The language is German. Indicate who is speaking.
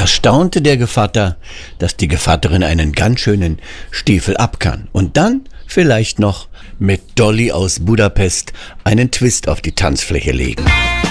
Speaker 1: erstaunte der Gevatter, dass die Gevatterin einen ganz schönen Stiefel ab kann und dann vielleicht noch mit Dolly aus Budapest einen Twist auf die Tanzfläche legen.